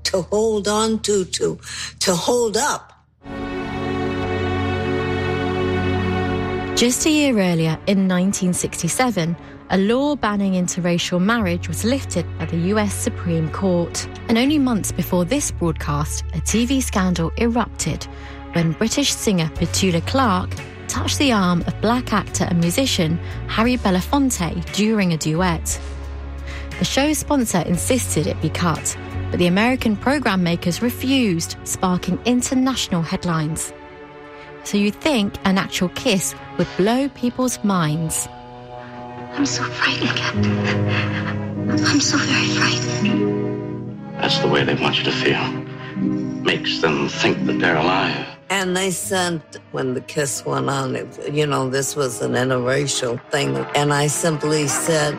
to hold on to hold up. Just a year earlier, in 1967, a law banning interracial marriage was lifted by the US Supreme Court. And only months before this broadcast, a TV scandal erupted when British singer Petula Clark touched the arm of black actor and musician Harry Belafonte during a duet. The show's sponsor insisted it be cut, but the American program makers refused, sparking international headlines. So you'd think an actual kiss would blow people's minds. I'm so frightened, Captain. I'm so very frightened. That's the way they want you to feel. Makes them think that they're alive. And they said when the kiss went on, this was an interracial thing. And I simply said,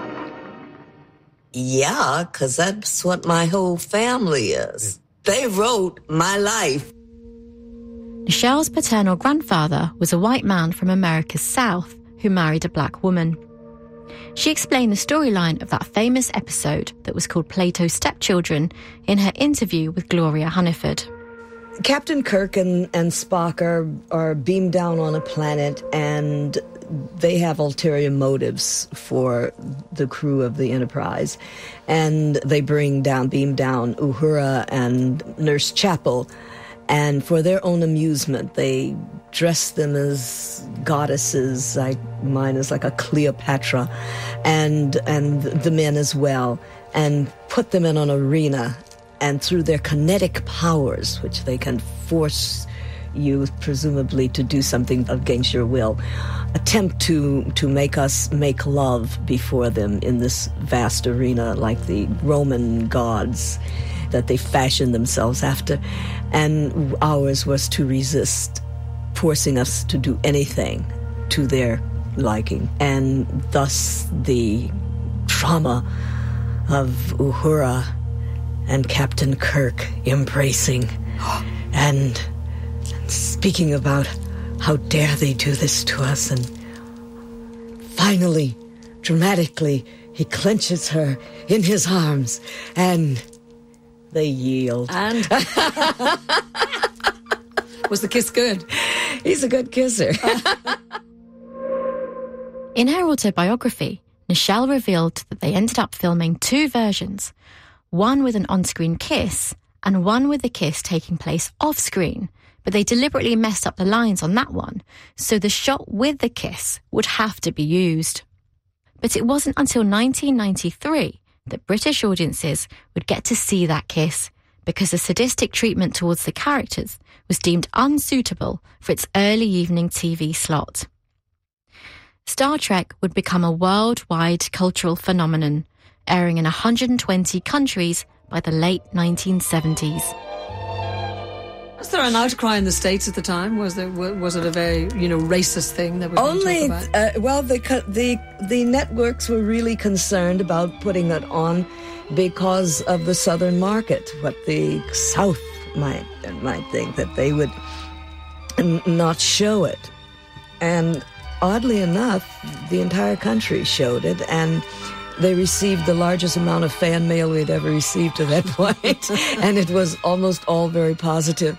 yeah, because that's what my whole family is. They wrote my life. Nichelle's paternal grandfather was a white man from America's South who married a black woman. She explained the storyline of that famous episode that was called Plato's Stepchildren in her interview with Gloria Hunniford. Captain Kirk and Spock are beamed down on a planet, and they have ulterior motives for the crew of the Enterprise. And they beam down Uhura and Nurse Chapel, and for their own amusement, they dress them as goddesses. Mine is like a Cleopatra, and the men as well, and put them in an arena. And through their kinetic powers, which they can force you, presumably, to do something against your will, attempt to make us make love before them in this vast arena, like the Roman gods that they fashioned themselves after. And ours was to resist, forcing us to do anything to their liking. And thus the trauma of Uhura and Captain Kirk embracing and speaking about how dare they do this to us. And finally, dramatically, he clenches her in his arms and they yield. And? Was the kiss good? He's a good kisser. In her autobiography, Nichelle revealed that they ended up filming two versions, one with an on-screen kiss and one with the kiss taking place off-screen, but they deliberately messed up the lines on that one, so the shot with the kiss would have to be used. But it wasn't until 1993 that British audiences would get to see that kiss, because the sadistic treatment towards the characters was deemed unsuitable for its early evening TV slot. Star Trek would become a worldwide cultural phenomenon, airing in 120 countries by the late 1970s. Was there an outcry in the States at the time? Was it a very, racist thing that we only talk about? The networks were really concerned about putting it on because of the Southern market, what the South might think, that they would not show it. And oddly enough, the entire country showed it, and they received the largest amount of fan mail we'd ever received to that point, and it was almost all very positive.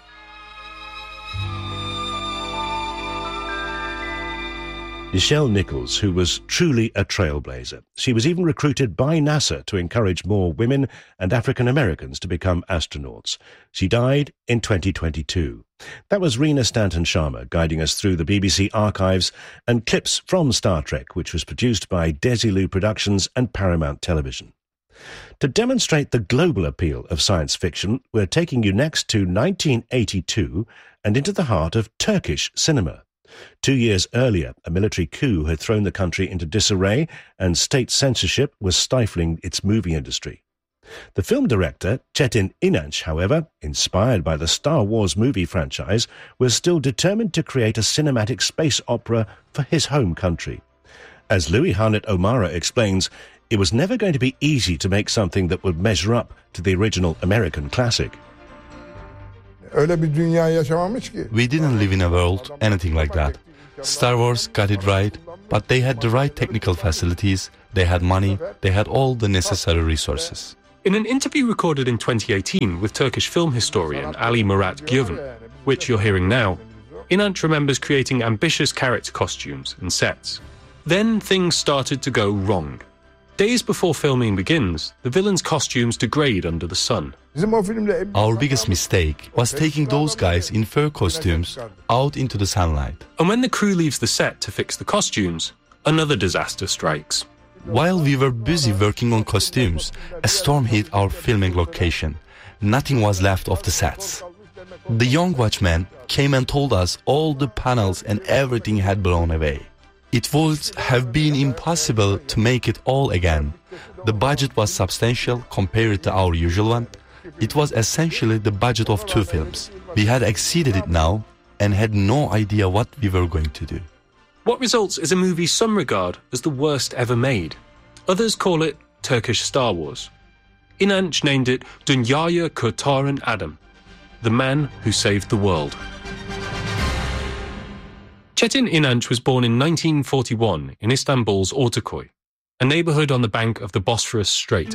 Nichelle Nichols, who was truly a trailblazer. She was even recruited by NASA to encourage more women and African Americans to become astronauts. She died in 2022. That was Rena Stanton Sharma guiding us through the BBC archives and clips from Star Trek, which was produced by Desilu Productions and Paramount Television. To demonstrate the global appeal of science fiction, we're taking you next to 1982 and into the heart of Turkish cinema. 2 years earlier, a military coup had thrown the country into disarray and state censorship was stifling its movie industry. The film director, Çetin İnanç, however, inspired by the Star Wars movie franchise, was still determined to create a cinematic space opera for his home country. As Louis Harnett O'Mara explains, it was never going to be easy to make something that would measure up to the original American classic. We didn't live in a world anything like that. Star Wars got it right, but they had the right technical facilities, they had money, they had all the necessary resources. In an interview recorded in 2018 with Turkish film historian Ali Murat Güven, which you're hearing now, İnanç remembers creating ambitious character costumes and sets. Then things started to go wrong. Days before filming begins, the villains' costumes degrade under the sun. Our biggest mistake was taking those guys in fur costumes out into the sunlight. And when the crew leaves the set to fix the costumes, another disaster strikes. While we were busy working on costumes, a storm hit our filming location. Nothing was left of the sets. The young watchman came and told us all the panels and everything had blown away. It would have been impossible to make it all again. The budget was substantial compared to our usual one. It was essentially the budget of 2 films. We had exceeded it now and had no idea what we were going to do. What results is a movie some regard as the worst ever made. Others call it Turkish Star Wars. İnanç named it Dünyayı Kurtaran Adam, the man who saved the world. Çetin İnanç was born in 1941 in Istanbul's Ortaköy, a neighborhood on the bank of the Bosphorus Strait.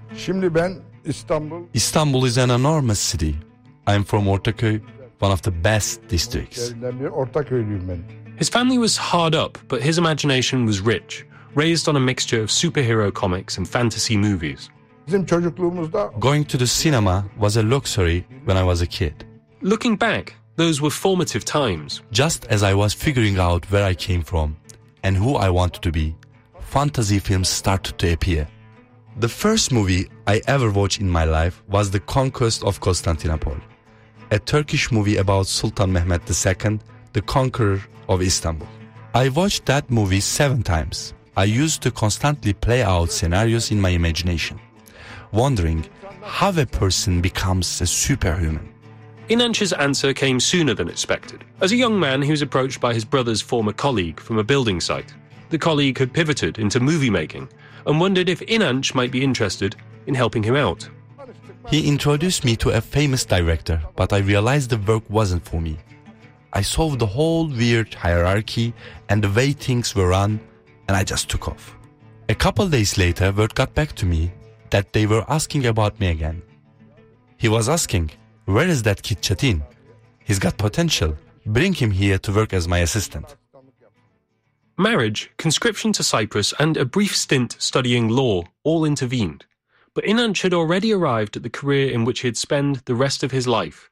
Istanbul is an enormous city. I'm from Ortaköy, one of the best districts. His family was hard up, but his imagination was rich, raised on a mixture of superhero comics and fantasy movies. Going to the cinema was a luxury when I was a kid. Looking back, those were formative times. Just as I was figuring out where I came from and who I wanted to be, fantasy films started to appear. The first movie I ever watched in my life was The Conquest of Constantinople, a Turkish movie about Sultan Mehmet II, the conqueror of Istanbul. I watched that movie 7 times. I used to constantly play out scenarios in my imagination, wondering how a person becomes a superhuman. İnanç's answer came sooner than expected. As a young man, he was approached by his brother's former colleague from a building site. The colleague had pivoted into movie making and wondered if İnanç might be interested in helping him out. He introduced me to a famous director, but I realized the work wasn't for me. I saw the whole weird hierarchy and the way things were run, and I just took off. A couple days later, word got back to me that they were asking about me again. He was asking, "Where is that kid Çetin? He's got potential. Bring him here to work as my assistant." Marriage, conscription to Cyprus, and a brief stint studying law all intervened. But İnanç had already arrived at the career in which he'd spend the rest of his life.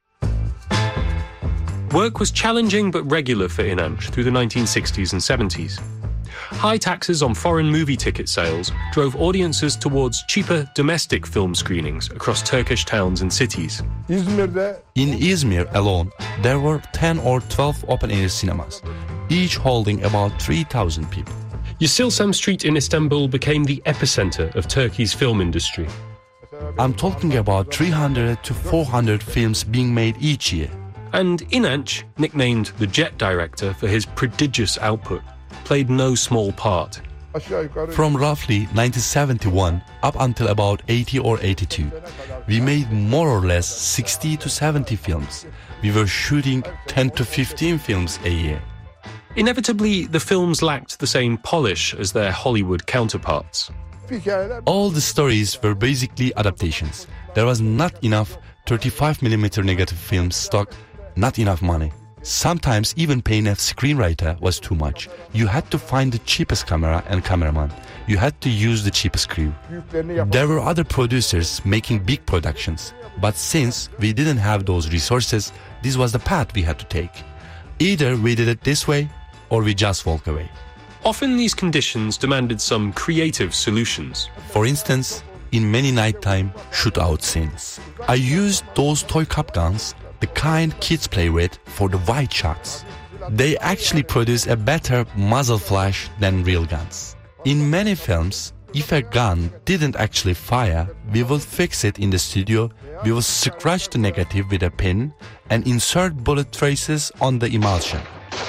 Work was challenging but regular for İnanç through the 1960s and 70s. High taxes on foreign movie ticket sales drove audiences towards cheaper domestic film screenings across Turkish towns and cities. In Izmir alone, there were 10 or 12 open-air cinemas, each holding about 3,000 people. Yeşilçam Street in Istanbul became the epicenter of Turkey's film industry. I'm talking about 300 to 400 films being made each year. And İnanç, nicknamed the Jet Director for his prodigious output, played no small part. From roughly 1971 up until about 80 or 82, we made more or less 60 to 70 films. We were shooting 10 to 15 films a year. Inevitably, the films lacked the same polish as their Hollywood counterparts. All the stories were basically adaptations. There was not enough 35mm negative film stock, not enough money. Sometimes even paying a screenwriter was too much. You had to find the cheapest camera and cameraman. You had to use the cheapest crew. There were other producers making big productions, but since we didn't have those resources, this was the path we had to take. Either we did it this way, or we just walk away. Often these conditions demanded some creative solutions. For instance, in many nighttime shootout scenes, I used those toy cop guns, the kind kids play with, for the wide shots. They actually produce a better muzzle flash than real guns. In many films, if a gun didn't actually fire, we will fix it in the studio, we will scratch the negative with a pin and insert bullet traces on the emulsion.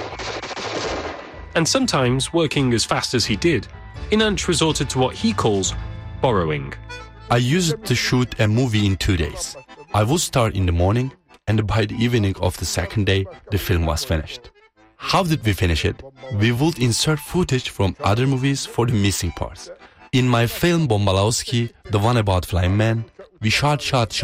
And sometimes, working as fast as he did, İnanç resorted to what he calls borrowing. I used to shoot a movie in 2 days. I would start in the morning, and by the evening of the second day, the film was finished. How did we finish it? We would insert footage from other movies for the missing parts. In my film Bombalowski, the one about flying men, we shot,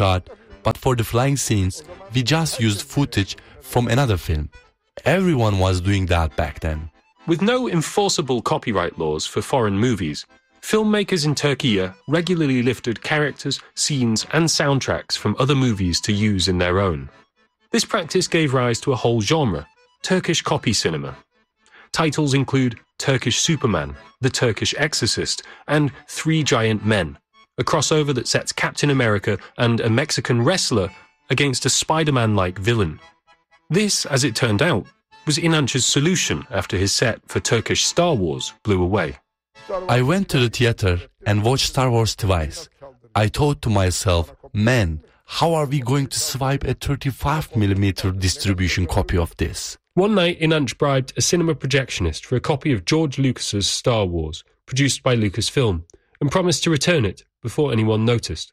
but for the flying scenes, we just used footage from another film. Everyone was doing that back then. With no enforceable copyright laws for foreign movies, filmmakers in Turkey regularly lifted characters, scenes, and soundtracks from other movies to use in their own. This practice gave rise to a whole genre, Turkish copy cinema. Titles include Turkish Superman, The Turkish Exorcist, and Three Giant Men, a crossover that sets Captain America and a Mexican wrestler against a Spider-Man-like villain. This, as it turned out, was Inanç's solution after his set for Turkish Star Wars blew away. I went to the theater and watched Star Wars twice. I thought to myself, man, how are we going to swipe a 35mm distribution copy of this? One night, Inanç bribed a cinema projectionist for a copy of George Lucas's Star Wars, produced by Lucasfilm, and promised to return it before anyone noticed.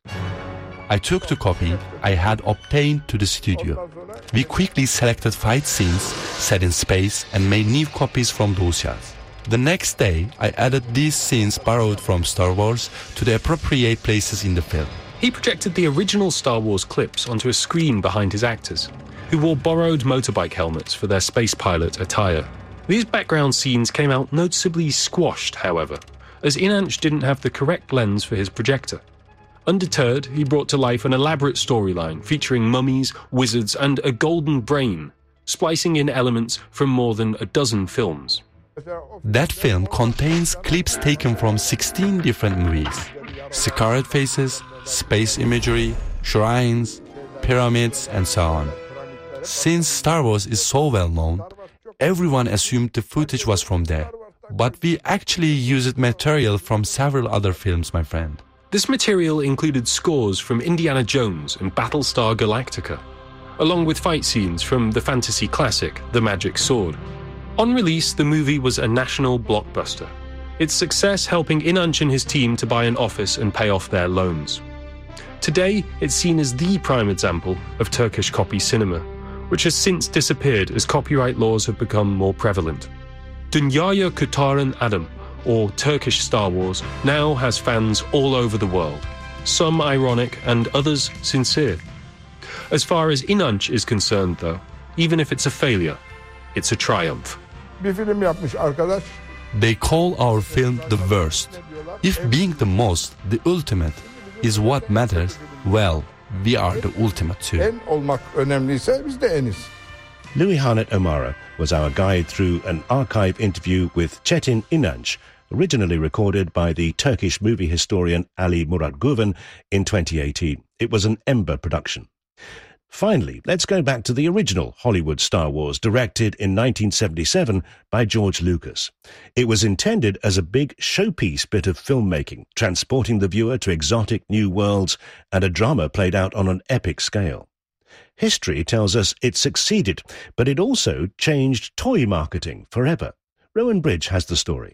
I took the copy I had obtained to the studio. We quickly selected fight scenes set in space and made new copies from those shots. The next day, I added these scenes borrowed from Star Wars to the appropriate places in the film. He projected the original Star Wars clips onto a screen behind his actors, who wore borrowed motorbike helmets for their space pilot attire. These background scenes came out noticeably squashed, however, as Inanç didn't have the correct lens for his projector. Undeterred, he brought to life an elaborate storyline featuring mummies, wizards, and a golden brain, splicing in elements from more than a dozen films. That film contains clips taken from 16 different movies. Scarred faces, space imagery, shrines, pyramids, and so on. Since Star Wars is so well known, everyone assumed the footage was from there. But we actually used material from several other films, my friend. This material included scores from Indiana Jones and Battlestar Galactica, along with fight scenes from the fantasy classic The Magic Sword. On release, the movie was a national blockbuster, its success helping Inanç and his team to buy an office and pay off their loans. Today, it's seen as the prime example of Turkish copy cinema, which has since disappeared as copyright laws have become more prevalent. Dünyayı Kurtaran Adam, or Turkish Star Wars, now has fans all over the world, some ironic and others sincere. As far as Inanç is concerned, though, even if it's a failure, it's a triumph. They call our film the worst. If being the most, the ultimate, is what matters, well, we are the ultimate too. Louis Harnett O'Mara was our guide through an archive interview with Çetin İnanç, originally recorded by the Turkish movie historian Ali Murat Guven in 2018. It was an Ember production. Finally, let's go back to the original Hollywood Star Wars, directed in 1977 by George Lucas. It was intended as a big showpiece bit of filmmaking, transporting the viewer to exotic new worlds and a drama played out on an epic scale. History tells us it succeeded, but it also changed toy marketing forever. Rowan Bridge has the story.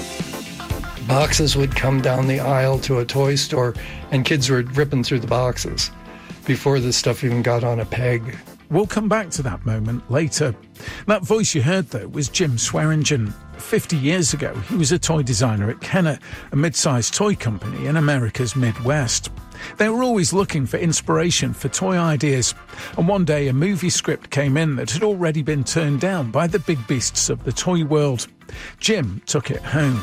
Boxes would come down the aisle to a toy store, and kids were ripping through the boxes before the stuff even got on a peg. We'll come back to that moment later. That voice you heard, though, was Jim Swearingen. 50 years ago, he was a toy designer at Kenner, a mid-sized toy company in America's Midwest. They were always looking for inspiration for toy ideas, and one day a movie script came in that had already been turned down by the big beasts of the toy world. Jim took it home.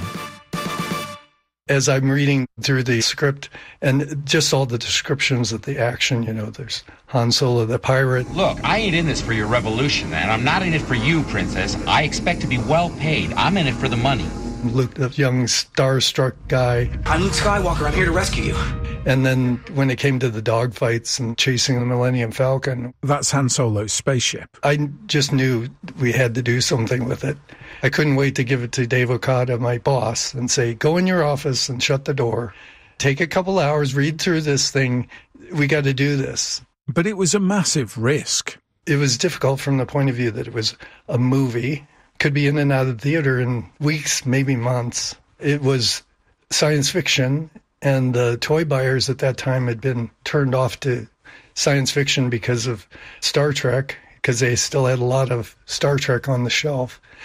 As I'm reading through the script and just all the descriptions of the action, you know, there's Han Solo, the pirate. Look, I ain't in this for your revolution, and I'm not in it for you, Princess. I expect to be well paid. I'm in it for the money. Luke, the young starstruck guy. I'm Luke Skywalker. I'm here to rescue you. And then when it came to the dogfights and chasing the Millennium Falcon. That's Han Solo's spaceship. I just knew we had to do something with it. I couldn't wait to give it to Dave Okada, my boss, and say, go in your office and shut the door. Take a couple hours, read through this thing. We got to do this. But it was a massive risk. It was difficult from the point of view that it was a movie. Could be in and out of the theater in weeks, maybe months. It was science fiction, and the toy buyers at that time had been turned off to science fiction because of Star Trek, because they still had a lot of Star Trek on the shelf.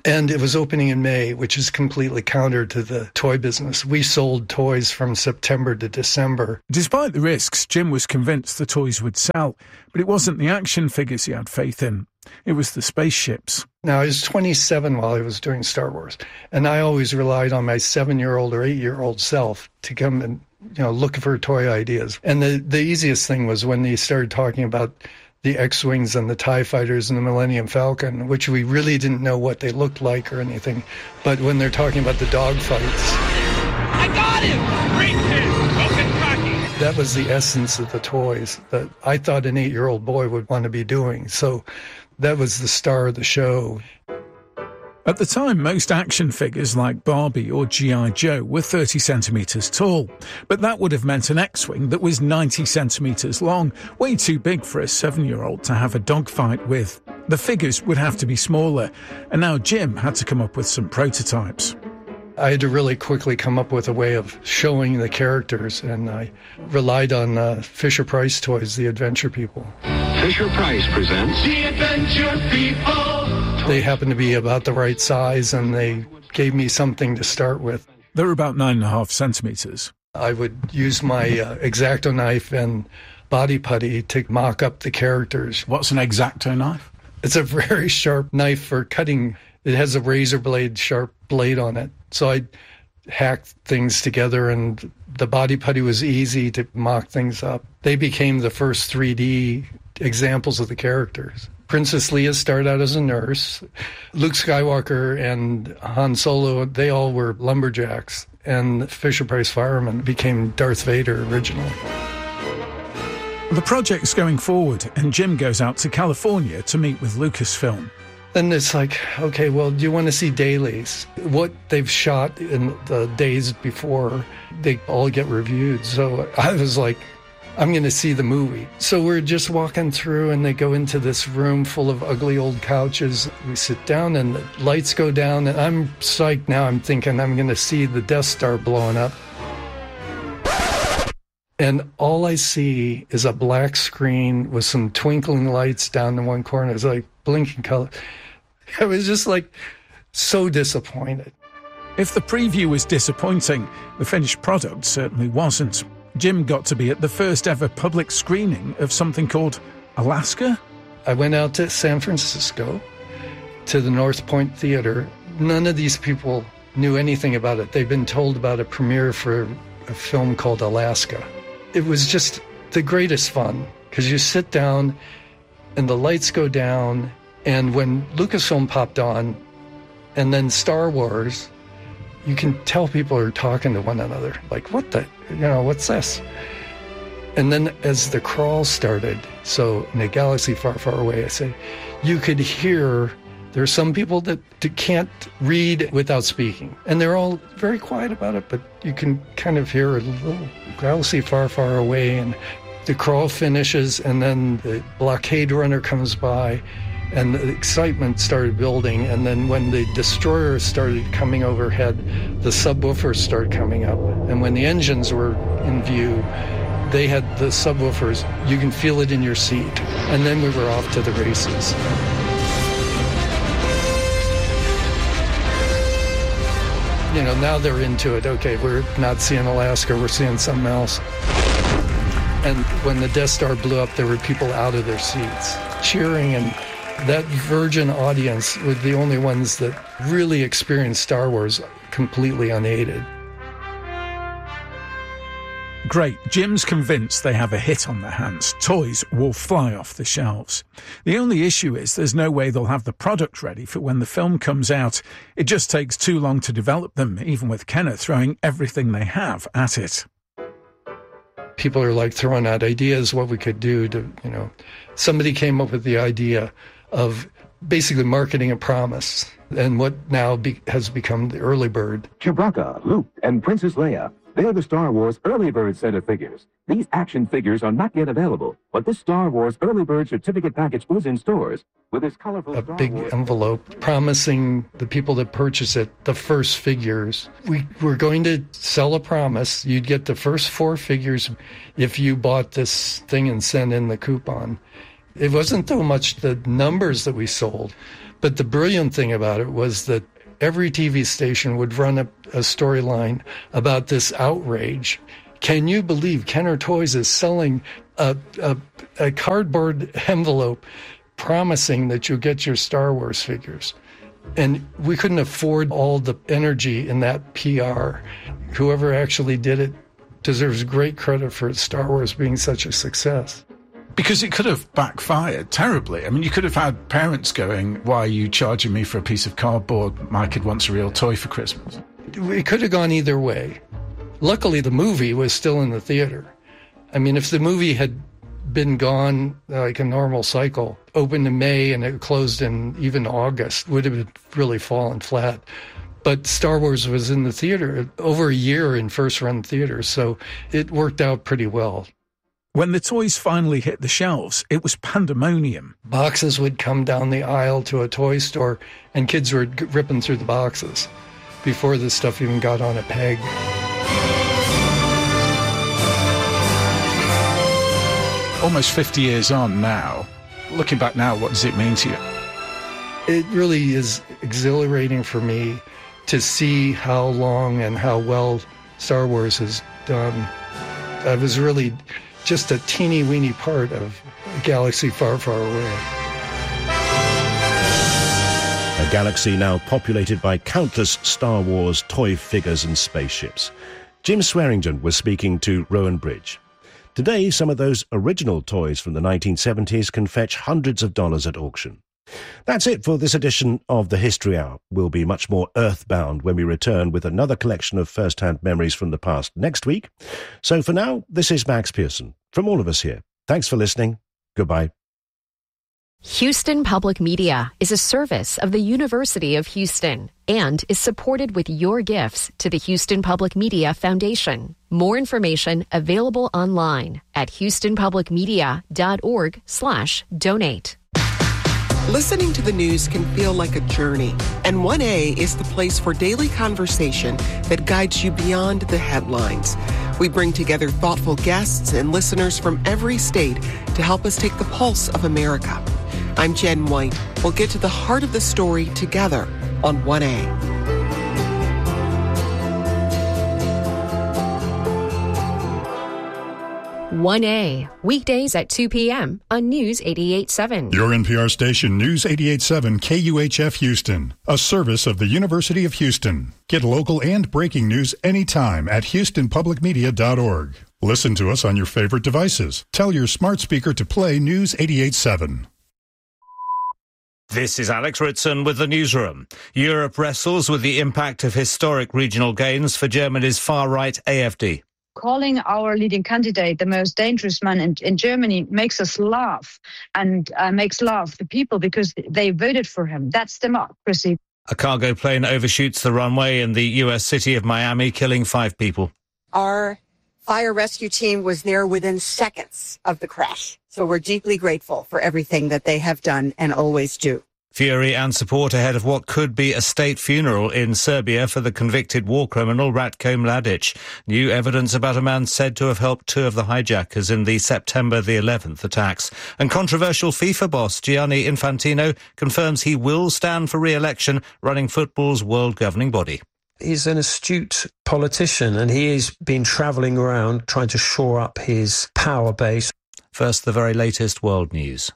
And it was opening in May, which is completely counter to the toy business. We sold toys from September to December. Despite the risks, Jim was convinced the toys would sell, but it wasn't the action figures he had faith in. It was the spaceships. Now, I was 27 while I was doing Star Wars, and I always relied on my 7-year-old or 8-year-old self to come and, look for toy ideas. And the easiest thing was when they started talking about the X-Wings and the TIE Fighters and the Millennium Falcon, which we really didn't know what they looked like or anything. But when they're talking about the dogfights... I got him! Great hit! Well been tracking! That was the essence of the toys that I thought an 8-year-old boy would want to be doing. So that was the star of the show. At the time, most action figures like Barbie or G.I. Joe were 30 centimetres tall, but that would have meant an X-Wing that was 90 centimetres long, way too big for a 7-year-old to have a dogfight with. The figures would have to be smaller, and now Jim had to come up with some prototypes. I had to really quickly come up with a way of showing the characters, and I relied on Fisher-Price Toys, the Adventure People. Fisher-Price presents The Adventure People. They happened to be about the right size, and they gave me something to start with. They were about 9.5 centimetres. I would use my X-Acto knife and body putty to mock up the characters. What's an X-Acto knife? It's a very sharp knife for cutting. It has a razor blade, sharp blade on it. So I hacked things together, and the body putty was easy to mock things up. They became the first 3D examples of the characters. Princess Leia started out as a nurse. Luke Skywalker and Han Solo, they all were lumberjacks. And Fisher-Price firemen became Darth Vader originally. The project's going forward, and Jim goes out to California to meet with Lucasfilm. Then it's like, okay, well, do you want to see dailies? What they've shot in the days before, they all get reviewed. So I was like, I'm going to see the movie. So we're just walking through, and they go into this room full of ugly old couches. We sit down, and the lights go down, and I'm psyched now. I'm thinking I'm going to see the Death Star blowing up. And all I see is a black screen with some twinkling lights down in one corner. It's like blinking color. I was just like so disappointed. If the preview was disappointing, the finished product certainly wasn't. Jim got to be at the first ever public screening of something called Alaska. I went out to San Francisco to the North Point Theater. None of these people knew anything about it. They'd been told about a premiere for a film called Alaska. It was just the greatest fun because you sit down and the lights go down, and when Lucasfilm popped on and then Star Wars, you can tell people are talking to one another. Like, what's this? And then as the crawl started, so in a galaxy far, far away, I say, you could hear, there are some people that can't read without speaking. And they're all very quiet about it, but you can kind of hear a little galaxy far, far away. And the crawl finishes, and then the blockade runner comes by, and the excitement started building. And then when the destroyers started coming overhead, the subwoofers started coming up. And when the engines were in view, they had the subwoofers. You can feel it in your seat. And then we were off to the races. Now they're into it. Okay, we're not seeing Alaska, we're seeing something else. And when the Death Star blew up, there were people out of their seats cheering, and that virgin audience were the only ones that really experienced Star Wars completely unaided. Great. Jim's convinced they have a hit on their hands. Toys will fly off the shelves. The only issue is there's no way they'll have the product ready for when the film comes out. It just takes too long to develop them, even with Kenner throwing everything they have at it. People are like throwing out ideas, what we could do to, somebody came up with the idea of basically marketing a promise, and what now has become the early bird. Chewbacca, Luke, and Princess Leia. They're the Star Wars Early Bird set of figures. These action figures are not yet available, but this Star Wars Early Bird certificate package is in stores with this colorful a big envelope promising the people that purchase it the first figures. We were going to sell a promise. You'd get the first 4 figures if you bought this thing and sent in the coupon. It wasn't so much the numbers that we sold, But the brilliant thing about it was that every TV station would run a storyline about this outrage. Can you believe Kenner Toys is selling a cardboard envelope promising that you'll get your Star Wars figures? And we couldn't afford all the energy in that PR. Whoever actually did it deserves great credit for Star Wars being such a success. Because it could have backfired terribly. I mean, you could have had parents going, why are you charging me for a piece of cardboard? My kid wants a real toy for Christmas. It could have gone either way. Luckily, the movie was still in the theater. I mean, if the movie had been gone like a normal cycle, opened in May and it closed in even August, would have really fallen flat. But Star Wars was in the theater over a year in first-run theaters, so it worked out pretty well. When the toys finally hit the shelves, it was pandemonium. Boxes would come down the aisle to a toy store, and kids were ripping through the boxes before the stuff even got on a peg. Almost 50 years on now, looking back now, what does it mean to you? It really is exhilarating for me to see how long and how well Star Wars has done. I was really just a teeny-weeny part of a galaxy far, far away. A galaxy now populated by countless Star Wars toy figures and spaceships. Jim Swearingen was speaking to Rowan Bridge. Today, some of those original toys from the 1970s can fetch hundreds of dollars at auction. That's it for this edition of the History Hour. We'll be much more earthbound when we return with another collection of first-hand memories from the past next week. So for now, this is Max Pearson. From all of us here, thanks for listening. Goodbye. Houston Public Media is a service of the University of Houston and is supported with your gifts to the Houston Public Media Foundation. More information available online at houstonpublicmedia.org/donate. Listening to the news can feel like a journey, and 1A is the place for daily conversation that guides you beyond the headlines. We bring together thoughtful guests and listeners from every state to help us take the pulse of America. I'm Jen White. We'll get to the heart of the story together on 1A. 1A, weekdays at 2 p.m. on News 88.7. Your NPR station, News 88.7 KUHF Houston, a service of the University of Houston. Get local and breaking news anytime at houstonpublicmedia.org. Listen to us on your favorite devices. Tell your smart speaker to play News 88.7. This is Alex Ritson with the newsroom. Europe wrestles with the impact of historic regional gains for Germany's far-right AfD. Calling our leading candidate the most dangerous man in Germany makes us laugh and makes laugh the people because they voted for him. That's democracy. A cargo plane overshoots the runway in the U.S. city of Miami, killing 5 people. Our fire rescue team was there within seconds of the crash. So we're deeply grateful for everything that they have done and always do. Fury and support ahead of what could be a state funeral in Serbia for the convicted war criminal Ratko Mladic. New evidence about a man said to have helped 2 of the hijackers in the September the 11th attacks. And controversial FIFA boss Gianni Infantino confirms he will stand for re-election, running football's world governing body. He's an astute politician and he has been travelling around trying to shore up his power base. First, the very latest world news.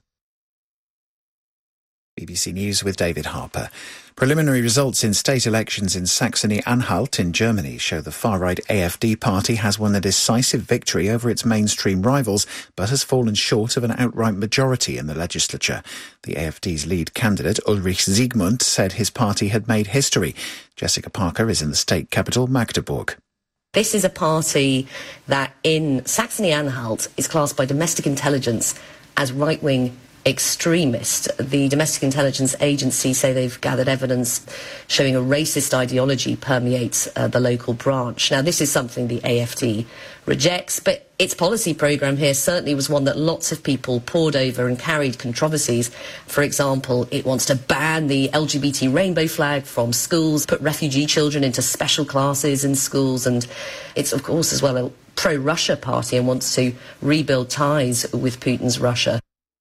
BBC News with David Harper. Preliminary results in state elections in Saxony-Anhalt in Germany show the far-right AfD party has won a decisive victory over its mainstream rivals, but has fallen short of an outright majority in the legislature. The AfD's lead candidate, Ulrich Siegmund, said his party had made history. Jessica Parker is in the state capital, Magdeburg. This is a party that in Saxony-Anhalt is classed by domestic intelligence as right-wing extremist. The Domestic Intelligence Agency say they've gathered evidence showing a racist ideology permeates the local branch. Now, this is something the AfD rejects, but its policy programme here certainly was one that lots of people pored over and carried controversies. For example, it wants to ban the LGBT rainbow flag from schools, put refugee children into special classes in schools, and it's, of course, as well a pro-Russia party and wants to rebuild ties with Putin's Russia.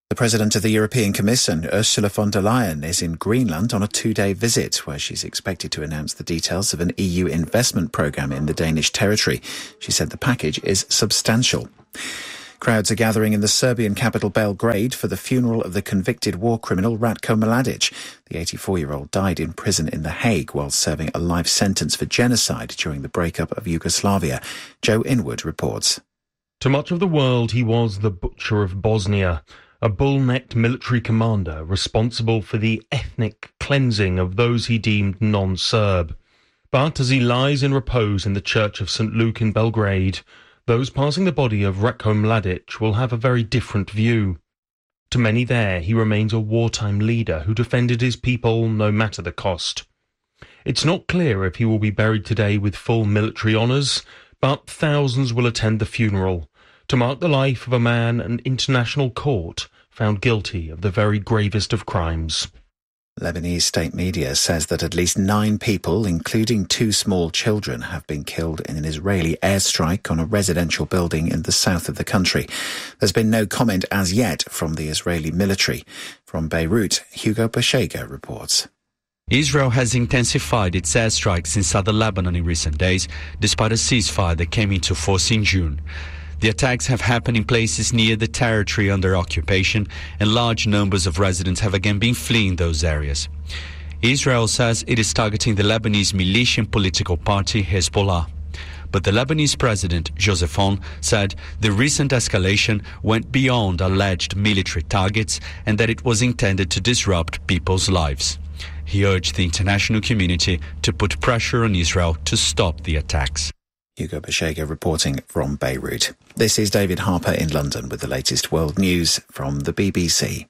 The President of the European Commission, Ursula von der Leyen, is in Greenland on a 2-day visit where she's expected to announce the details of an EU investment programme in the Danish territory. She said the package is substantial. Crowds are gathering in the Serbian capital Belgrade for the funeral of the convicted war criminal Ratko Mladic. The 84-year-old died in prison in The Hague while serving a life sentence for genocide during the breakup of Yugoslavia. Joe Inwood reports. To much of the world, he was the butcher of Bosnia, a bull-necked military commander responsible for the ethnic cleansing of those he deemed non-Serb. But as he lies in repose in the Church of St. Luke in Belgrade, those passing the body of Ratko Mladic will have a very different view. To many there, he remains a wartime leader who defended his people no matter the cost. It's not clear if he will be buried today with full military honours, but thousands will attend the funeral to mark the life of a man an international court found guilty of the very gravest of crimes. Lebanese state media says that at least 9 people, including 2 small children, have been killed in an Israeli airstrike on a residential building in the south of the country. There's been no comment as yet from the Israeli military. From Beirut, Hugo Bashega reports. Israel has intensified its airstrikes in southern Lebanon in recent days, despite a ceasefire that came into force in June. The attacks have happened in places near the territory under occupation, and large numbers of residents have again been fleeing those areas. Israel says it is targeting the Lebanese militia and political party Hezbollah. But the Lebanese president, Joseph Aoun, said the recent escalation went beyond alleged military targets and that it was intended to disrupt people's lives. He urged the international community to put pressure on Israel to stop the attacks. Hugo Bashega reporting from Beirut. This is David Harper in London with the latest world news from the BBC.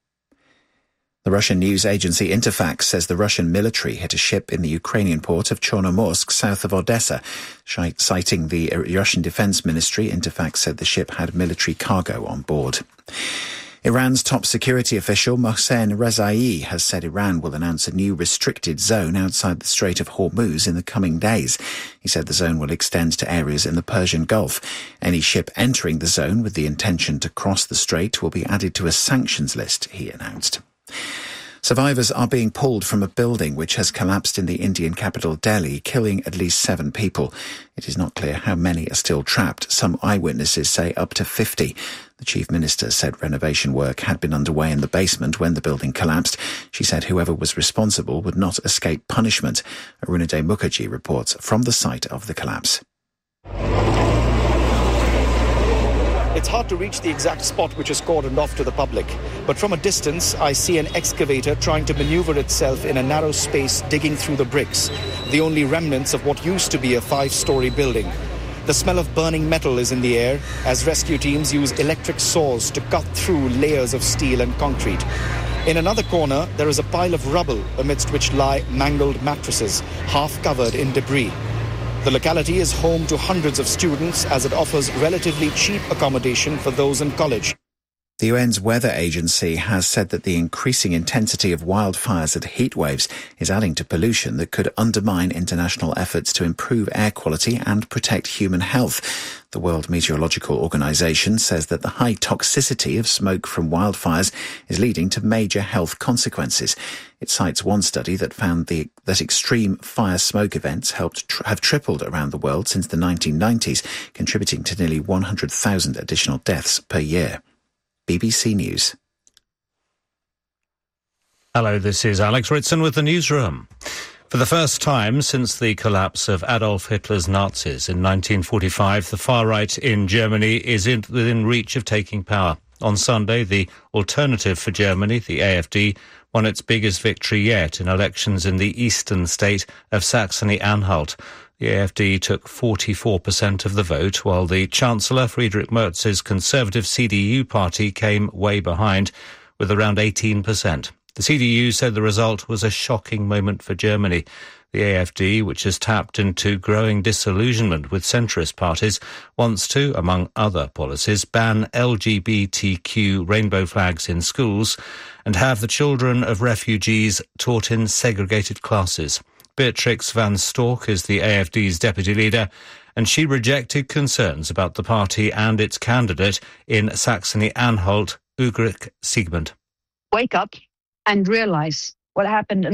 The Russian news agency Interfax says the Russian military hit a ship in the Ukrainian port of Chornomorsk, south of Odessa. Citing the Russian Defense Ministry, Interfax said the ship had military cargo on board. Iran's top security official Mohsen Rezai has said Iran will announce a new restricted zone outside the Strait of Hormuz in the coming days. He said the zone will extend to areas in the Persian Gulf. Any ship entering the zone with the intention to cross the strait will be added to a sanctions list, he announced. Survivors are being pulled from a building which has collapsed in the Indian capital Delhi, killing at least 7 people. It is not clear how many are still trapped. Some eyewitnesses say up to 50. The chief minister said renovation work had been underway in the basement when the building collapsed. She said whoever was responsible would not escape punishment. Arunade Mukherjee reports from the site of the collapse. It's hard to reach the exact spot which is cordoned off to the public, but from a distance I see an excavator trying to maneuver itself in a narrow space digging through the bricks, the only remnants of what used to be a 5-story building. The smell of burning metal is in the air as rescue teams use electric saws to cut through layers of steel and concrete. In another corner, there is a pile of rubble amidst which lie mangled mattresses, half covered in debris. The locality is home to hundreds of students as it offers relatively cheap accommodation for those in college. The UN's weather agency has said that the increasing intensity of wildfires and heatwaves is adding to pollution that could undermine international efforts to improve air quality and protect human health. The World Meteorological Organization says that the high toxicity of smoke from wildfires is leading to major health consequences. It cites one study that found that extreme fire smoke events have tripled around the world since the 1990s, contributing to nearly 100,000 additional deaths per year. BBC News. Hello, this is Alex Ritson with the newsroom. For the first time since the collapse of Adolf Hitler's Nazis in 1945, the far right in Germany is within reach of taking power. On Sunday, the Alternative for Germany, the AfD, won its biggest victory yet in elections in the eastern state of Saxony-Anhalt. The AfD took 44% of the vote, while the Chancellor, Friedrich Merz's Conservative CDU party, came way behind, with around 18%. The CDU said the result was a shocking moment for Germany. The AfD, which has tapped into growing disillusionment with centrist parties, wants to, among other policies, ban LGBTQ rainbow flags in schools and have the children of refugees taught in segregated classes. Beatrix van Storck is the AfD's deputy leader, and she rejected concerns about the party and its candidate in Saxony-Anhalt, Ugric Siegmund. Wake up and realize what happened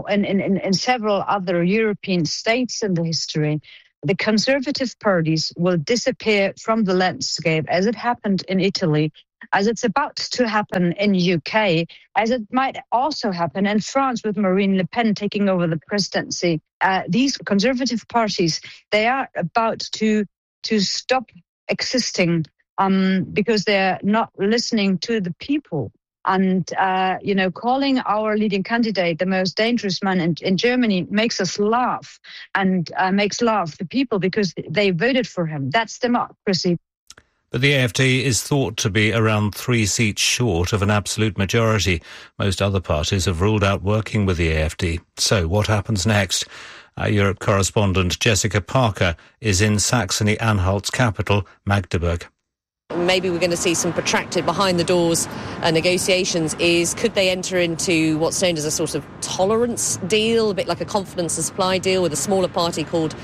in several other European states in the history. The conservative parties will disappear from the landscape, as it happened in Italy, as it's about to happen in UK, as it might also happen in France with Marine Le Pen taking over the presidency. These conservative parties, they are about to stop existing because they're not listening to the people. And, calling our leading candidate the most dangerous man in Germany makes us laugh and makes laugh the people because they voted for him. That's democracy. But the AfD is thought to be around 3 seats short of an absolute majority. Most other parties have ruled out working with the AfD. So what happens next? Our Europe correspondent Jessica Parker is in Saxony-Anhalt's capital, Magdeburg. Maybe we're going to see some protracted behind-the-doors negotiations. Could they enter into what's known as a sort of tolerance deal, a bit like a confidence and supply deal with a smaller party called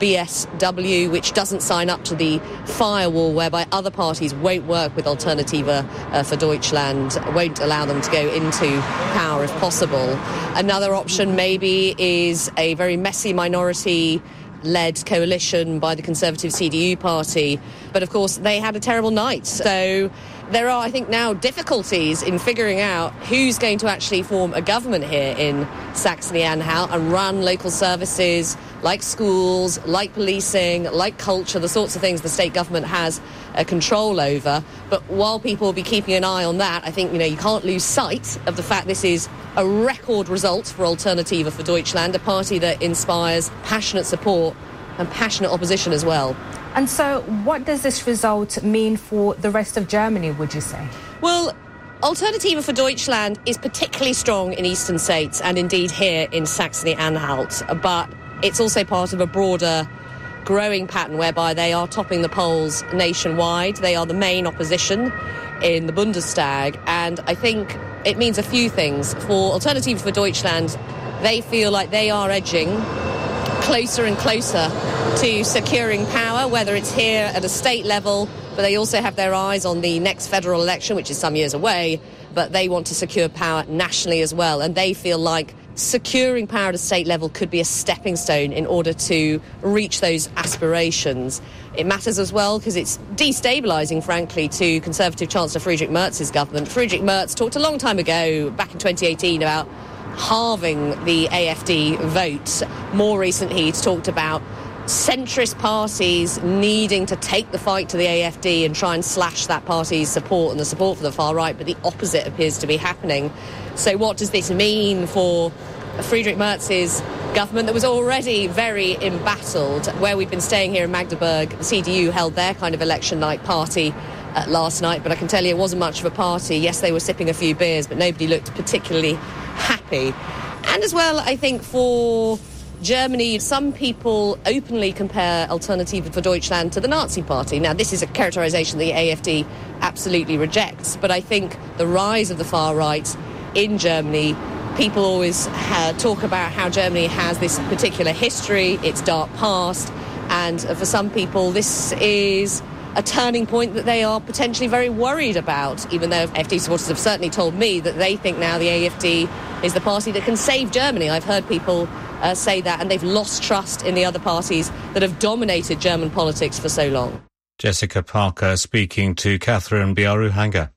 BSW, which doesn't sign up to the firewall whereby other parties won't work with Alternative for Deutschland, won't allow them to go into power if possible. Another option maybe is a very messy minority-led coalition by the Conservative CDU party. But of course, they had a terrible night. So there are, I think, now difficulties in figuring out who's going to actually form a government here in Saxony-Anhalt and run local services like schools, like policing, like culture, the sorts of things the state government has control over. But while people will be keeping an eye on that, I think, you can't lose sight of the fact this is a record result for Alternative for Deutschland, a party that inspires passionate support and passionate opposition as well. And so what does this result mean for the rest of Germany, would you say? Well, Alternative for Deutschland is particularly strong in eastern states and indeed here in Saxony-Anhalt. But it's also part of a broader growing pattern whereby they are topping the polls nationwide. They are the main opposition in the Bundestag. And I think it means a few things. For Alternative for Deutschland, they feel like they are edging closer and closer to securing power, whether it's here at a state level, but they also have their eyes on the next federal election, which is some years away, but they want to secure power nationally as well. And they feel like securing power at a state level could be a stepping stone in order to reach those aspirations. It matters as well because it's destabilising, frankly, to Conservative Chancellor Friedrich Merz's government. Friedrich Merz talked a long time ago, back in 2018, about halving the AfD vote. More recently, he's talked about centrist parties needing to take the fight to the AfD and try and slash that party's support and the support for the far right, but the opposite appears to be happening. So what does this mean for Friedrich Merz's government that was already very embattled? Where we've been staying here in Magdeburg, the CDU held their kind of election night party last night, but I can tell you it wasn't much of a party. Yes, they were sipping a few beers, but nobody looked particularly happy. And as well, I think for Germany, some people openly compare Alternative for Deutschland to the Nazi Party. Now, this is a characterisation the AfD absolutely rejects, but I think the rise of the far right in Germany, people always talk about how Germany has this particular history, its dark past, and for some people this is a turning point that they are potentially very worried about, even though AfD supporters have certainly told me that they think now the AfD is the party that can save Germany. I've heard people say that, and they've lost trust in the other parties that have dominated German politics for so long. Jessica Parker speaking to Catherine Biaruhanga.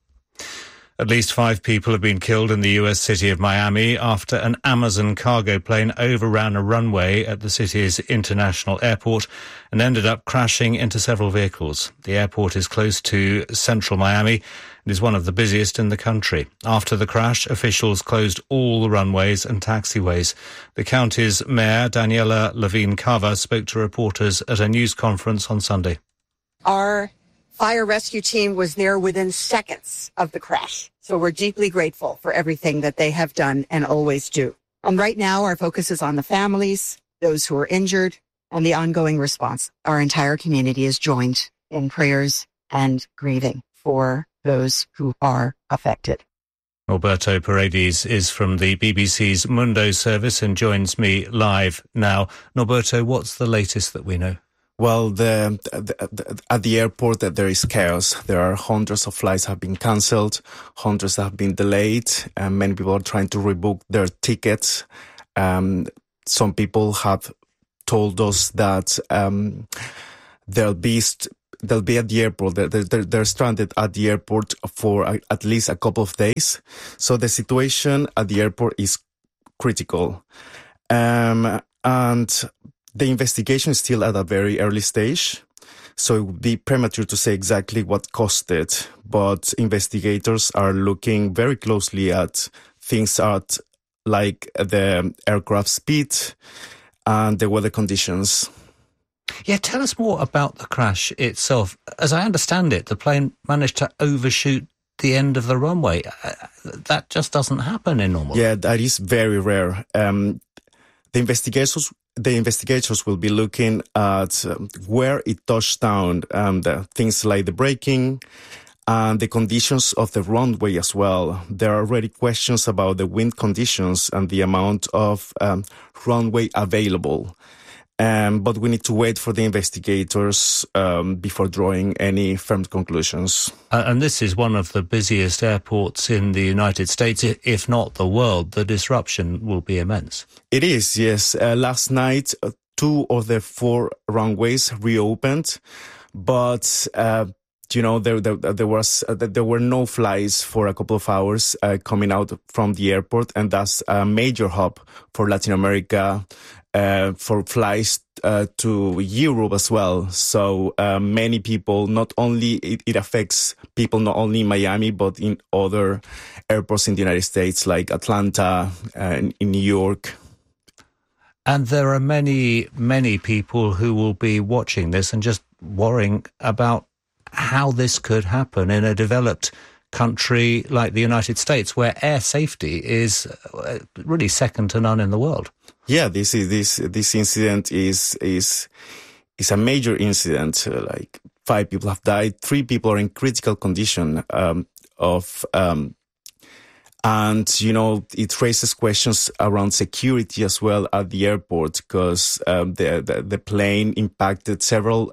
At least 5 people have been killed in the US city of Miami after an Amazon cargo plane overran a runway at the city's international airport and ended up crashing into several vehicles. The airport is close to central Miami and is one of the busiest in the country. After the crash, officials closed all the runways and taxiways. The county's mayor, Daniela Levine Cava, spoke to reporters at a news conference on Sunday. Our fire rescue team was there within seconds of the crash. So we're deeply grateful for everything that they have done and always do. And right now, our focus is on the families, those who are injured, and the ongoing response. Our entire community is joined in prayers and grieving for those who are affected. Norberto Paredes is from the BBC's Mundo service and joins me live now. Norberto, what's the latest that we know? Well, at the airport, there is chaos. There are hundreds of flights have been cancelled, hundreds have been delayed, and many people are trying to rebook their tickets. Some people have told us that they'll be at the airport. They're stranded at the airport for at least a couple of days. So the situation at the airport is critical, and the investigation is still at a very early stage, so it would be premature to say exactly what caused it. But investigators are looking very closely at things like the aircraft speed and the weather conditions. Yeah, tell us more about the crash itself. As I understand it, the plane managed to overshoot the end of the runway. That just doesn't happen in normal. Yeah, that is very rare. The investigators will be looking at where it touched down, things like the braking and the conditions of the runway as well. There are already questions about the wind conditions and the amount of runway available. But we need to wait for the investigators before drawing any firm conclusions. And this is one of the busiest airports in the United States, if not the world. The disruption will be immense. It is, yes. Last night, 2 of the 4 runways reopened, but there were no flights for a couple of hours coming out from the airport, and that's a major hub for Latin America. For flights to Europe as well. So many people, it affects people not only in Miami, but in other airports in the United States, like Atlanta and in New York. And there are many, many people who will be watching this and just worrying about how this could happen in a developed country like the United States, where air safety is really second to none in the world. Yeah, this incident is a major incident. Like 5 people have died, 3 people are in critical condition. And it raises questions around security as well at the airport, because the plane impacted several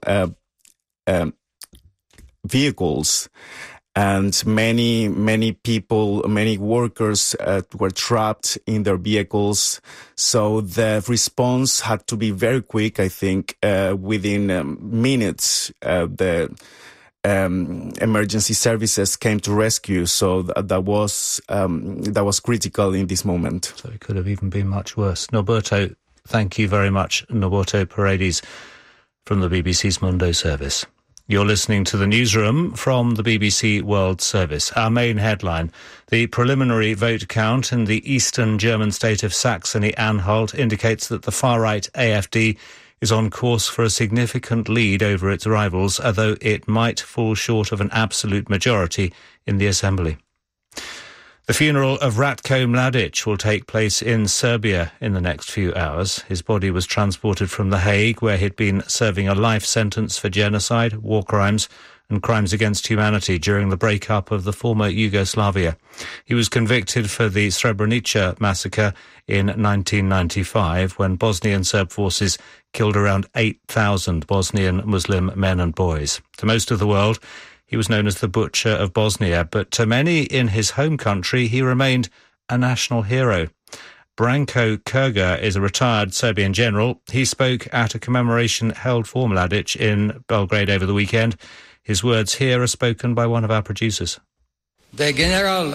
vehicles. And many people, many workers were trapped in their vehicles. So the response had to be very quick, I think. Within minutes, the emergency services came to rescue. So that was critical in this moment. So it could have even been much worse. Norberto, thank you very much. Norberto Paredes from the BBC's Mundo service. You're listening to the newsroom from the BBC World Service. Our main headline: the preliminary vote count in the eastern German state of Saxony-Anhalt indicates that the far-right AfD is on course for a significant lead over its rivals, although it might fall short of an absolute majority in the assembly. The funeral of Ratko Mladic will take place in Serbia in the next few hours. His body was transported from The Hague, where he'd been serving a life sentence for genocide, war crimes and crimes against humanity during the breakup of the former Yugoslavia. He was convicted for the Srebrenica massacre in 1995, when Bosnian Serb forces killed around 8,000 Bosnian Muslim men and boys. To most of the world, he was known as the Butcher of Bosnia, but to many in his home country, he remained a national hero. Branko Krga is a retired Serbian general. He spoke at a commemoration held for Mladic in Belgrade over the weekend. His words here are spoken by one of our producers. General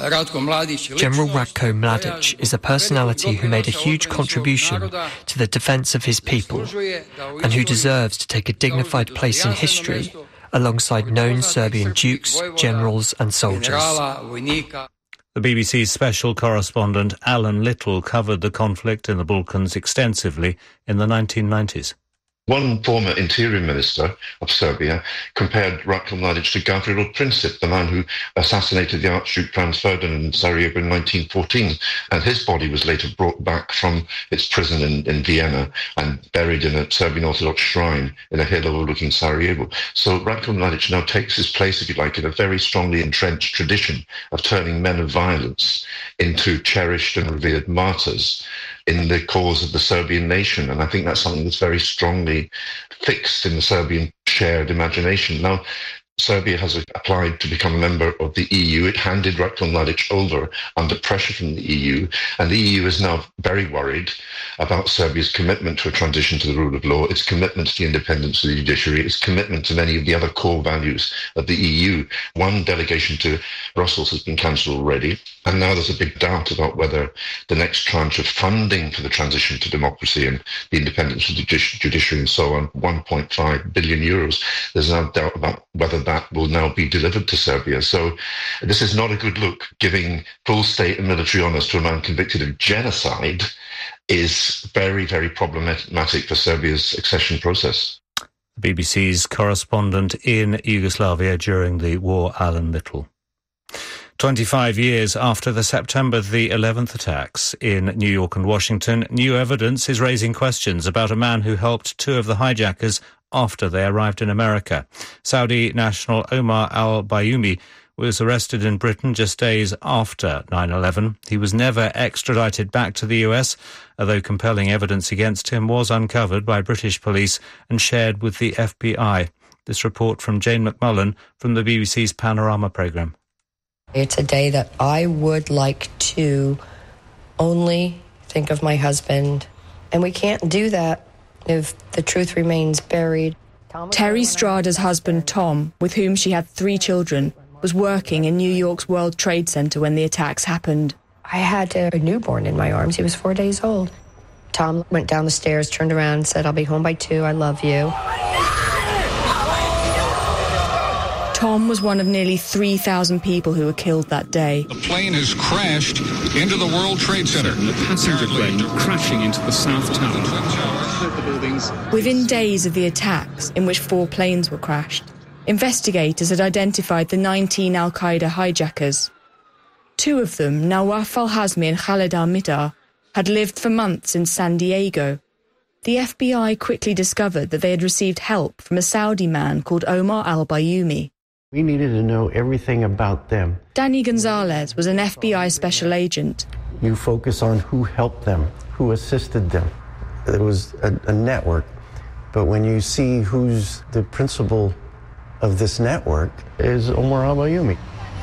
Ratko Mladic is a personality who made a huge contribution to the defence of his people and who deserves to take a dignified place in history alongside known Serbian dukes, generals and soldiers. The BBC's special correspondent Alan Little covered the conflict in the Balkans extensively in the 1990s. One former interior minister of Serbia compared Ratko Mladic to Gavrilo Princip, the man who assassinated the Archduke Franz Ferdinand in Sarajevo in 1914. And his body was later brought back from its prison in Vienna and buried in a Serbian Orthodox shrine in a hill overlooking Sarajevo. So Ratko Mladic now takes his place, if you like, in a very strongly entrenched tradition of turning men of violence into cherished and revered martyrs. in the cause of the Serbian nation. And I think that's something that's very strongly fixed in the Serbian shared imagination. Now, Serbia has applied to become a member of the EU. It handed Ratko Mladic over under pressure from the EU, and the EU is now very worried about Serbia's commitment to a transition to the rule of law, its commitment to the independence of the judiciary, its commitment to many of the other core values of the EU. One delegation to Brussels has been cancelled already, and now there's a big doubt about whether the next tranche of funding for the transition to democracy and the independence of the judiciary and so on, 1.5 billion euros, there's now doubt about whether that will now be delivered to Serbia. So this is not a good look. Giving full state and military honours to a man convicted of genocide is very, very problematic for Serbia's accession process. BBC's correspondent in Yugoslavia during the war, Alan Little. 25 years after the September the 11th attacks in New York and Washington, new evidence is raising questions about a man who helped two of the hijackers after they arrived in America. Saudi national Omar al-Bayoumi was arrested in Britain just days after 9/11. He was never extradited back to the US, although compelling evidence against him was uncovered by British police and shared with the FBI. This report from Jane McMullen from the BBC's Panorama programme. It's a day that I would like to only think of my husband, and we can't do that if the truth remains buried. Terry Strada's husband, Tom, with whom she had 3 children, was working in New York's World Trade Center when the attacks happened. I had a newborn in my arms. He was 4 days old. Tom went down the stairs, turned around, and said, "I'll be home by 2. I love you." Tom was one of nearly 3,000 people who were killed that day. The plane has crashed into the World Trade Center. The passenger plane crashing into the South Tower. Within days of the attacks, in which 4 planes were crashed, investigators had identified the 19 al-Qaeda hijackers. 2 of them, Nawaf al-Hazmi and Khalid al-Mihdhar, had lived for months in San Diego. The FBI quickly discovered that they had received help from a Saudi man called Omar al-Bayoumi. We needed to know everything about them. Danny Gonzalez was an FBI special agent. You focus on who helped them, who assisted them. There was a network. But when you see who's the principal of this network is Omar al-Bayoumi.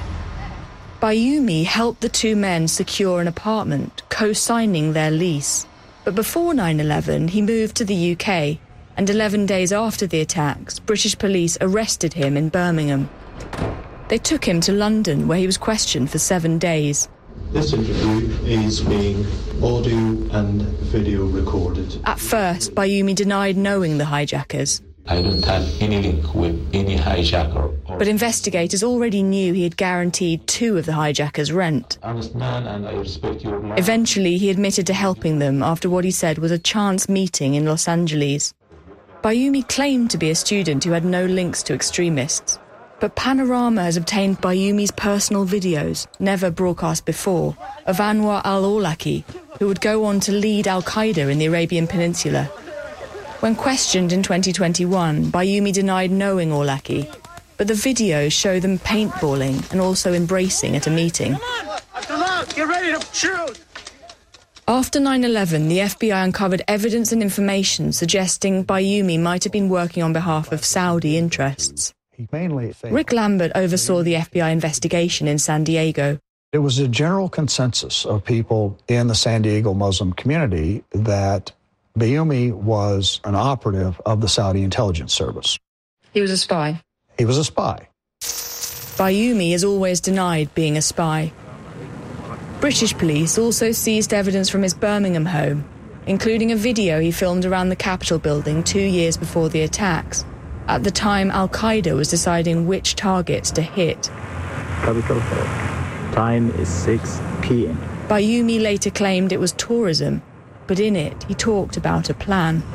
Bayoumi helped the 2 men secure an apartment, co-signing their lease. But before 9/11, he moved to the UK, and 11 days after the attacks, British police arrested him in Birmingham. They took him to London, where he was questioned for 7 days. This interview is being audio and video recorded. At first, Bayoumi denied knowing the hijackers. I don't have any link with any hijacker. But investigators already knew he had guaranteed 2 of the hijackers rent. Honest man, and I respect your life. Eventually, he admitted to helping them after what he said was a chance meeting in Los Angeles. Bayoumi claimed to be a student who had no links to extremists. But Panorama has obtained Bayoumi's personal videos, never broadcast before, of Anwar al-Awlaki, who would go on to lead al-Qaeda in the Arabian Peninsula. When questioned in 2021, Bayoumi denied knowing Awlaki, but the videos show them paintballing and also embracing at a meeting. Get ready to shoot! After 9/11, the FBI uncovered evidence and information suggesting Bayoumi might have been working on behalf of Saudi interests. Rick Lambert oversaw the FBI investigation in San Diego. It was a general consensus of people in the San Diego Muslim community that Bayoumi was an operative of the Saudi intelligence service. He was a spy. He was a spy. Bayoumi has always denied being a spy. British police also seized evidence from his Birmingham home, including a video he filmed around the Capitol building 2 years before the attacks. At the time, al-Qaeda was deciding which targets to hit. Capitol Hill. Time is 6 p.m. Bayoumi later claimed it was tourism, but in it he talked about a plan.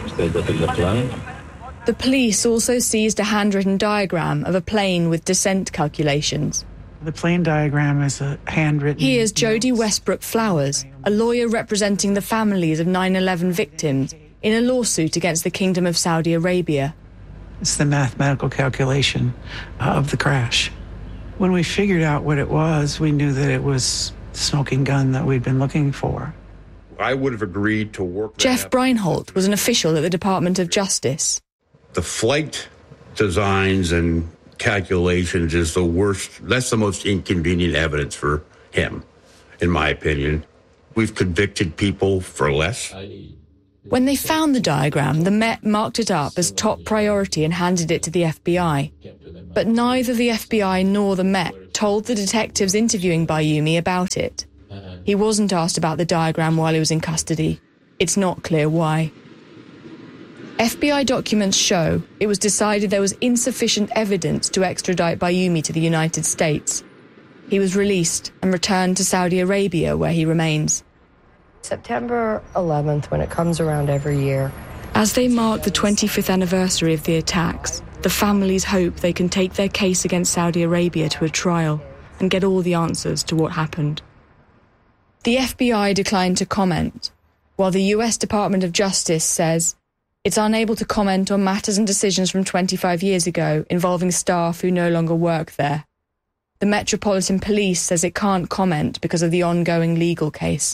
The police also seized a handwritten diagram of a plane with descent calculations. The plane diagram is a handwritten... Here's Jodie Westbrook Flowers, a lawyer representing the families of 9/11 victims in a lawsuit against the Kingdom of Saudi Arabia. It's the mathematical calculation of the crash. When we figured out what it was, we knew that it was the smoking gun that we'd been looking for. I would have agreed to work. Jeff Breinholt was an official at the Department of Justice. The flight designs and calculations is the worst. That's the most inconvenient evidence for him, in my opinion. We've convicted people for less. When they found the diagram, the Met marked it up as top priority and handed it to the FBI. But neither the FBI nor the Met told the detectives interviewing Bayoumi about it. He wasn't asked about the diagram while he was in custody. It's not clear why. FBI documents show it was decided there was insufficient evidence to extradite Bayoumi to the United States. He was released and returned to Saudi Arabia, where he remains. September 11th, when it comes around every year. As they mark the 25th anniversary of the attacks, the families hope they can take their case against Saudi Arabia to a trial and get all the answers to what happened. The FBI declined to comment, while the US Department of Justice says it's unable to comment on matters and decisions from 25 years ago involving staff who no longer work there. The Metropolitan Police says it can't comment because of the ongoing legal case.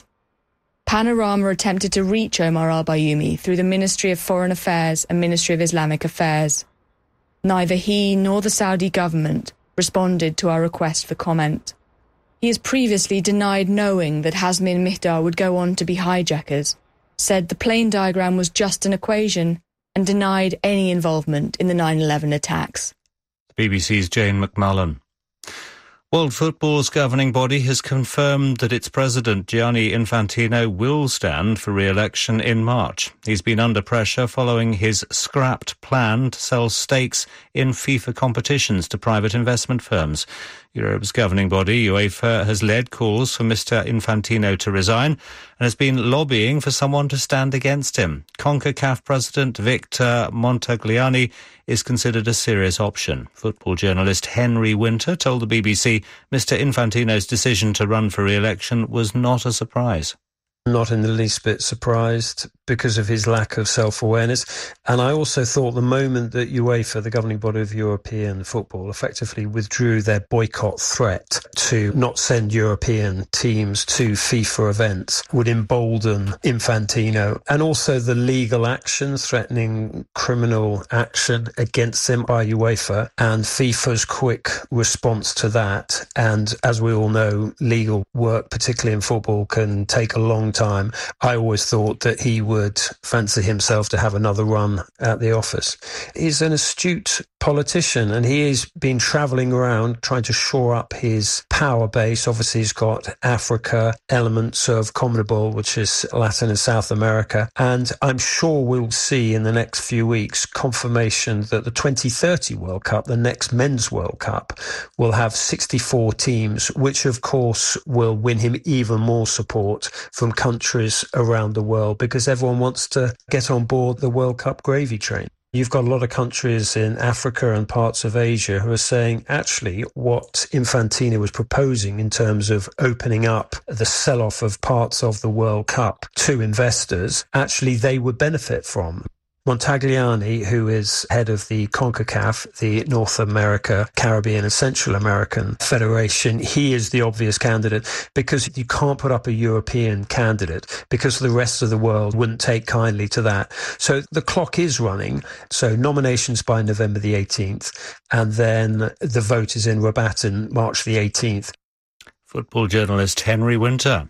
Panorama attempted to reach Omar al-Bayoumi through the Ministry of Foreign Affairs and Ministry of Islamic Affairs. Neither he nor the Saudi government responded to our request for comment. He has previously denied knowing that Hazmi and Mihdar would go on to be hijackers, said the plane diagram was just an equation, and denied any involvement in the 9/11 attacks. BBC's Jane McMullen. World Football's governing body has confirmed that its president, Gianni Infantino, will stand for re-election in March. He's been under pressure following his scrapped plan to sell stakes in FIFA competitions to private investment firms. Europe's governing body, UEFA, has led calls for Mr. Infantino to resign and has been lobbying for someone to stand against him. CONCACAF President Victor Montagliani is considered a serious option. Football journalist Henry Winter told the BBC Mr. Infantino's decision to run for re-election was not a surprise. Not in the least bit surprised because of his lack of self-awareness. And I also thought the moment that UEFA, the governing body of European football, effectively withdrew their boycott threat to not send European teams to FIFA events would embolden Infantino. And also the legal action threatening criminal action against him by UEFA and FIFA's quick response to that. And as we all know, legal work, particularly in football, can take a long time. I always thought that he would fancy himself to have another run at the office. He's an astute politician and he has been travelling around trying to shore up his power base. Obviously, he's got Africa, elements of CONMEBOL, which is Latin and South America. And I'm sure we'll see in the next few weeks confirmation that the 2030 World Cup, the next Men's World Cup, will have 64 teams, which of course will win him even more support from countries around the world because everyone wants to get on board the World Cup gravy train. You've got a lot of countries in Africa and parts of Asia who are saying, actually, what Infantino was proposing in terms of opening up the sell-off of parts of the World Cup to investors, actually they would benefit from. Montagliani, who is head of the CONCACAF, the North America, Caribbean and Central American Federation, he is the obvious candidate because you can't put up a European candidate because the rest of the world wouldn't take kindly to that. So the clock is running. So nominations by November the 18th and then the vote is in Rabat on March the 18th. Football journalist Henry Winter.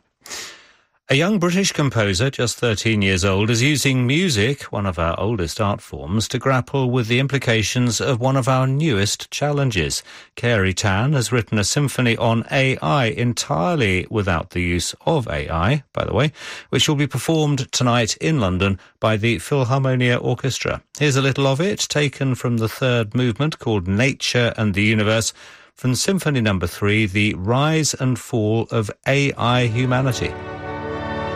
A young British composer, just 13 years old, is using music, one of our oldest art forms, to grapple with the implications of one of our newest challenges. Carey Tan has written a symphony on AI, entirely without the use of AI, by the way, which will be performed tonight in London by the Philharmonia Orchestra. Here's a little of it, taken from the third movement called Nature and the Universe, from Symphony No. 3, The Rise and Fall of AI Humanity.